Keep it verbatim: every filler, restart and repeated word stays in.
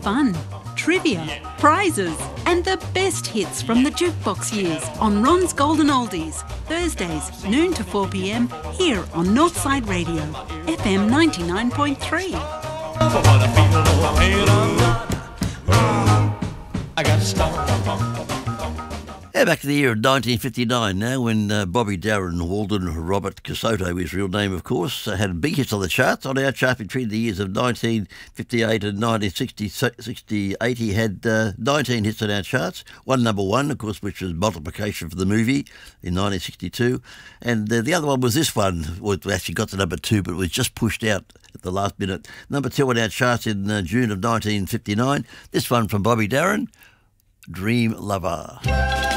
fun, trivia, prizes and the best hits from the jukebox years on Ron's Golden Oldies. Thursdays, noon to four p m here on Northside Radio, F M ninety-nine point three. I got to stop. Yeah, back to the year of nineteen fifty-nine now, when uh, Bobby Darin, Walden Robert Casoto, his real name, of course, uh, had big hits on the charts. On our chart between the years of nineteen fifty-eight and nineteen sixty-eight, he had uh, nineteen hits on our charts. One number one, of course, which was Multiplication for the Movie in nineteen sixty-two. And uh, the other one was this one, well, it actually got to number two, but it was just pushed out at the last minute. Number two on our charts in uh, June of nineteen fifty-nine. This one from Bobby Darin, Dream Lover.